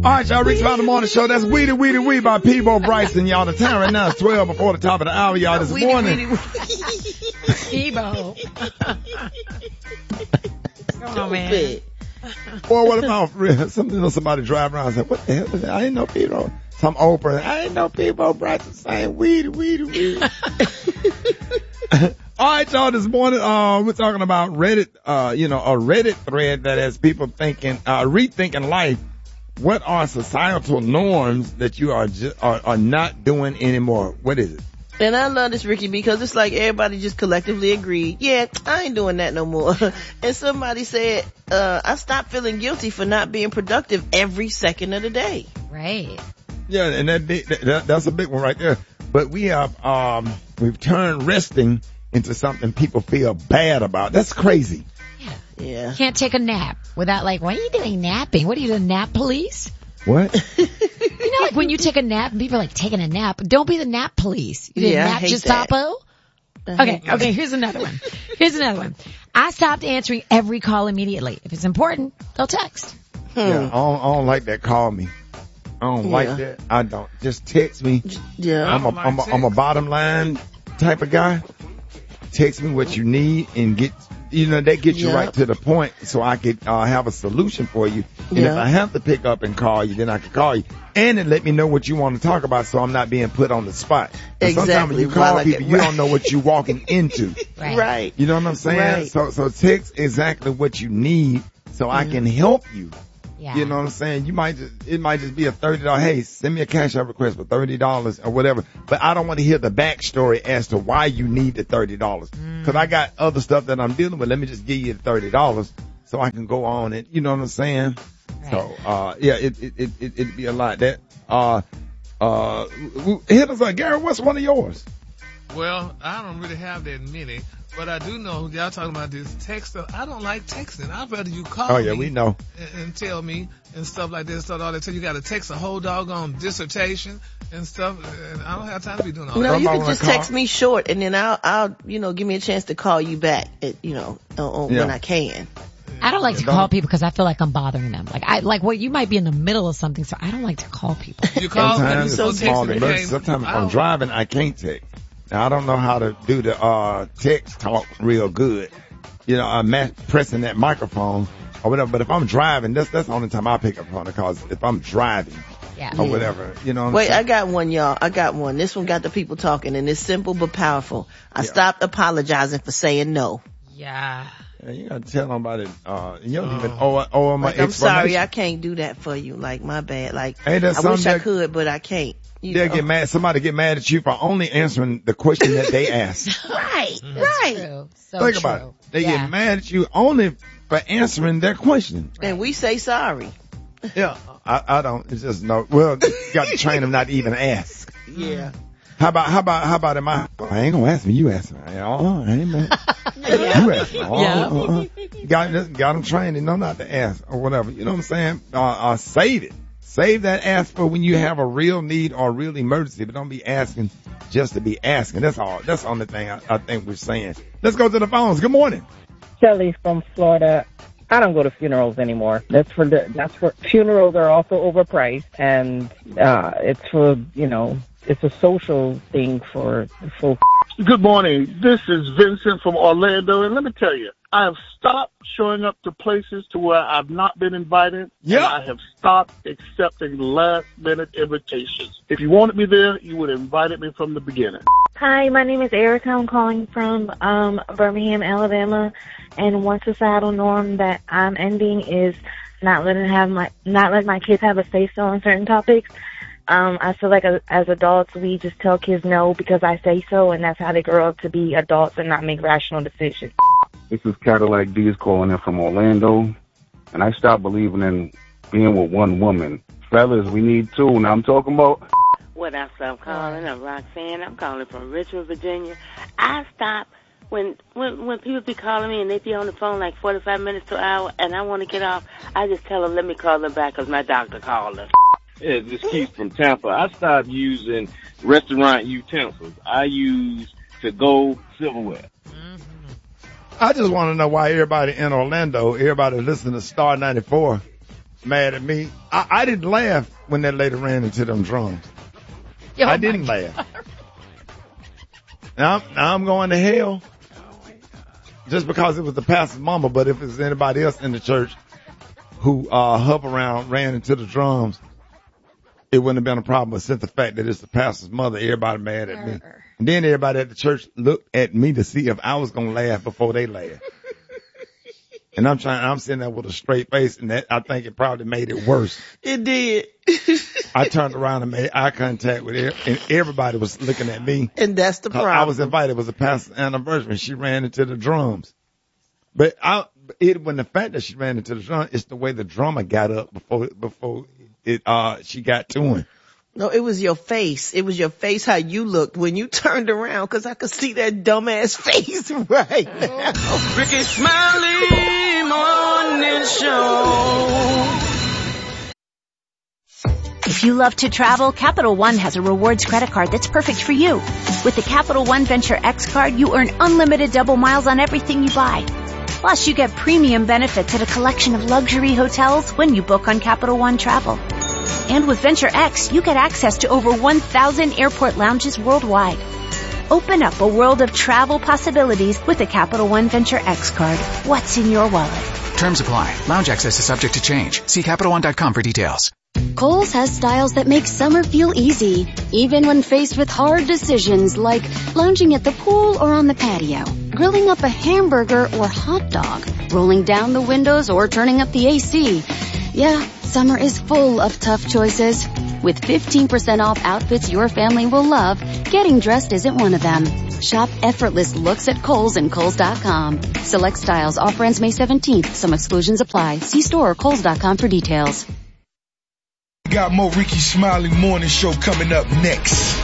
right, y'all, Rick Smiley Morning Show. That's Weedy Weedy Wee by Peebo Bryson, y'all. The time right now is 12 before the top of the hour, y'all, this morning. Peebo. Come on, man. Boy, what about somebody drive around and say, what the hell is that? I didn't know Peebo. Some old person, I didn't know Peebo Bryson saying Weedy Weedy Wee. All right, y'all, this morning, we're talking about Reddit, a Reddit thread that has people thinking, rethinking life. What are societal norms that you are not doing anymore? What is it? And I love this, Ricky, because it's like everybody just collectively agreed, yeah, I ain't doing that no more. And somebody said, I stopped feeling guilty for not being productive every second of the day. Right. Yeah, and that's a big one right there. But we have, we've turned resting into something people feel bad about. That's crazy. Yeah. You can't take a nap without like, why are you doing napping? What are you, the nap police? What? You know, like when you take a nap and people are like, taking a nap. Don't be the nap police. You didn't nap Gestapo? Okay, here's another one. I stopped answering every call immediately. If it's important, they'll text. Yeah, I don't like that. Call me. I don't like that. I don't. Just text me. Yeah. I'm a bottom line type of guy. Text me what you need and they get you right to the point so I could have a solution for you. And if I have to pick up and call you, then I can call you. And it let me know what you want to talk about so I'm not being put on the spot. Exactly. Sometimes when you call people, you don't know what you're walking into. Right. You know what I'm saying? Right. So text exactly what you need so I can help you. Yeah. You know what I'm saying? It might just be a $30, hey, send me a cash out request for $30 or whatever. But I don't want to hear the backstory as to why you need the $30. Cause I got other stuff that I'm dealing with. Let me just give you the $30 so I can go on and, you know what I'm saying? Right. So, it'd be a lot. Hit us up, Gary, what's one of yours? Well, I don't really have that many, but I do know y'all talking about this text stuff. I don't like texting. I'd rather you call me. We know. And tell me and stuff like this, all that. So you got to text a whole doggone dissertation and stuff. And I don't have time to be doing all that. No, you can just text me short, and then I'll give me a chance to call you back. When I can. I don't like to call people because I feel like I'm bothering them. Like you might be in the middle of something, so I don't like to call people. You call me. Sometimes if I'm driving, I can't text. Now, I don't know how to do the text talk real good. I'm pressing that microphone or whatever. But if I'm driving, that's the only time I pick up on the calls. If I'm driving or whatever, Wait, I got one, y'all. I got one. This one got the people talking, and it's simple but powerful. I stopped apologizing for saying no. Yeah. You gotta tell nobody, you don't even owe my I'm sorry, I can't do that for you. Like, my bad. Like, I wish I could, but I can't. They'll get mad. Somebody get mad at you for only answering the question that they asked. Right. True. Think about it. They get mad at you only for answering their question. Right. And we say sorry. Yeah. I don't. It's just no. Well, you got to train them not to even ask. Yeah. How about in my? I ain't gonna ask me. You ask me. I ain't mad. You ask me. Got them trained and know not to ask or whatever. You know what I'm saying? Save it. Save that ask for when you have a real need or a real emergency, but don't be asking just to be asking. That's all. That's the only thing I think we're saying. Let's go to the phones. Good morning. Shelly from Florida. I don't go to funerals anymore. That's for funerals are also overpriced, and it's for it's a social thing for folks. Good morning. This is Vincent from Orlando, and let me tell you, I have stopped showing up to places to where I've not been invited. Yeah. And I have stopped accepting last-minute invitations. If you wanted me there, you would have invited me from the beginning. Hi, my name is Erica. I'm calling from Birmingham, Alabama, and one societal norm that I'm ending is not letting my kids have a say-so on certain topics. I feel like as adults, we just tell kids no because I say so, and that's how they grow up to be adults and not make rational decisions. This is Cadillac D's calling in from Orlando, and I stopped believing in being with one woman. Fellas, we need two. Now I'm talking about... What else I'm calling? I'm Roxanne. I'm calling from Richmond, Virginia. I stop when people be calling me and they be on the phone like 45 minutes to an hour, and I want to get off. I just tell them, let me call them back because my doctor called them. Yeah, this Keith from Tampa. I stopped using restaurant utensils. I use to-go silverware. I just want to know why everybody in Orlando, everybody listening to Star 94, mad at me. I didn't laugh when that lady ran into them drums. Oh, I didn't laugh. Now I'm going to hell just because it was the pastor's mama. But if it's anybody else in the church who hop around, ran into the drums, it wouldn't have been a problem. But since the fact that it's the pastor's mother, everybody mad at me. And then everybody at the church looked at me to see if I was going to laugh before they laughed. And I'm sitting there with a straight face, and I think it probably made it worse. It did. I turned around and made eye contact with her, and everybody was looking at me. And that's the problem. I was invited. It was a pastor's anniversary. She ran into the drums. But when the fact that she ran into the drum, it's the way the drummer got up before she got to him. No, it was your face. It was your face, how you looked when you turned around, because I could see that dumbass face right now. Ricky Smiley Morning Show. If you love to travel, Capital One has a rewards credit card that's perfect for you. With the Capital One Venture X card, you earn unlimited double miles on everything you buy. Plus, you get premium benefits at a collection of luxury hotels when you book on Capital One Travel. And with Venture X, you get access to over 1,000 airport lounges worldwide. Open up a world of travel possibilities with the Capital One Venture X card. What's in your wallet? Terms apply. Lounge access is subject to change. See CapitalOne.com for details. Kohl's has styles that make summer feel easy, even when faced with hard decisions like lounging at the pool or on the patio, grilling up a hamburger or hot dog, rolling down the windows or turning up the AC. Yeah, summer is full of tough choices. With 15% off outfits your family will love, getting dressed isn't one of them. Shop effortless looks at Kohl's and Kohl's.com. Select styles. Offer ends May 17th. Some exclusions apply. See store or Kohl's.com for details. Got more Ricky Smiley Morning Show coming up next.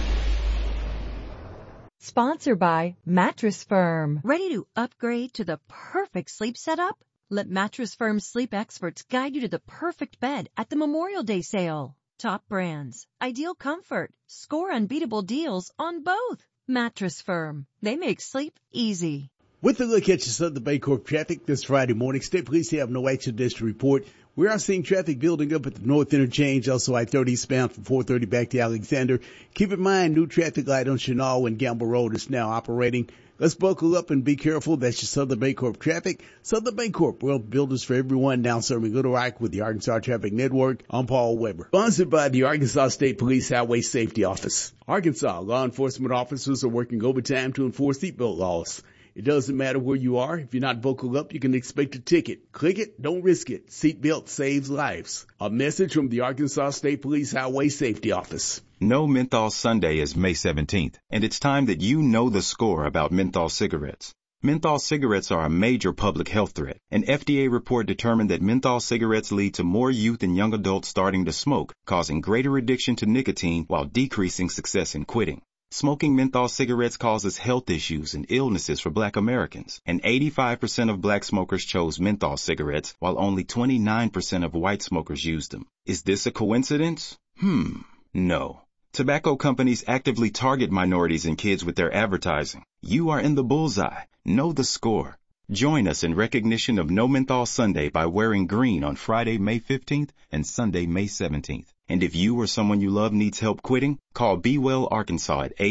Sponsored by Mattress Firm. Ready to upgrade to the perfect sleep setup? Let Mattress Firm's sleep experts guide you to the perfect bed at the Memorial Day sale. Top brands, ideal comfort, score unbeatable deals on both. Mattress Firm. They make sleep easy. With a look at your Southern Bancorp traffic this Friday morning, State Police have no accidents to report. We are seeing traffic building up at the North Interchange, also I-30 eastbound from 430 back to Alexander. Keep in mind, new traffic light on Chenal and Gamble Road is now operating. Let's buckle up and be careful. That's your Southern Bancorp traffic. Southern Bancorp, world builders for everyone, now serving Little Rock with the Arkansas Traffic Network. I'm Paul Weber. Sponsored by the Arkansas State Police Highway Safety Office. Arkansas law enforcement officers are working overtime to enforce seatbelt laws. It doesn't matter where you are. If you're not buckled up, you can expect a ticket. Click it, don't risk it. Seatbelt saves lives. A message from the Arkansas State Police Highway Safety Office. No Menthol Sunday is May 17th, and it's time that you know the score about menthol cigarettes. Menthol cigarettes are a major public health threat. An FDA report determined that menthol cigarettes lead to more youth and young adults starting to smoke, causing greater addiction to nicotine while decreasing success in quitting. Smoking menthol cigarettes causes health issues and illnesses for Black Americans, and 85% of Black smokers chose menthol cigarettes, while only 29% of white smokers used them. Is this a coincidence? No. Tobacco companies actively target minorities and kids with their advertising. You are in the bullseye. Know the score. Join us in recognition of No Menthol Sunday by wearing green on Friday, May 15th and Sunday, May 17th. And if you or someone you love needs help quitting, call Be Well Arkansas at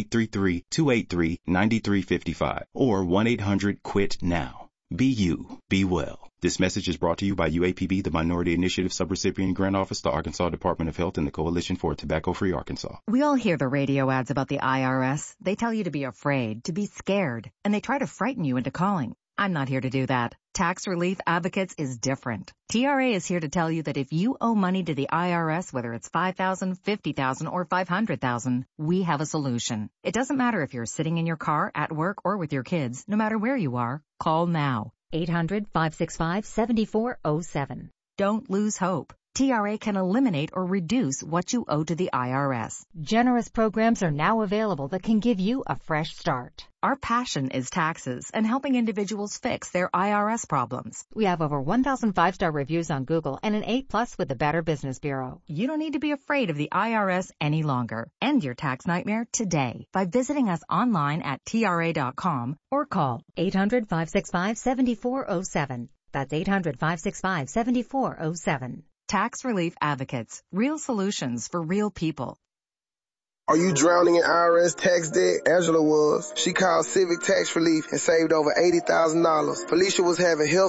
833-283-9355 or 1-800-QUIT-NOW. Be you. Be well. This message is brought to you by UAPB, the Minority Initiative Subrecipient Grant Office, the Arkansas Department of Health, and the Coalition for a Tobacco-Free Arkansas. We all hear the radio ads about the IRS. They tell you to be afraid, to be scared, and they try to frighten you into calling. I'm not here to do that. Tax Relief Advocates is different. TRA is here to tell you that if you owe money to the IRS, whether it's $5,000, $50,000, or $500,000, we have a solution. It doesn't matter if you're sitting in your car, at work, or with your kids. No matter where you are, call now. 800-565-7407. Don't lose hope. TRA can eliminate or reduce what you owe to the IRS. Generous programs are now available that can give you a fresh start. Our passion is taxes and helping individuals fix their IRS problems. We have over 1,000 5-star reviews on Google and an 8+ with the Better Business Bureau. You don't need to be afraid of the IRS any longer. End your tax nightmare today by visiting us online at TRA.com or call 800-565-7407. That's 800-565-7407. Tax Relief Advocates. Real solutions for real people. Are you drowning in IRS tax debt? Angela was. She called Civic Tax Relief and saved over $80,000. Felicia was having health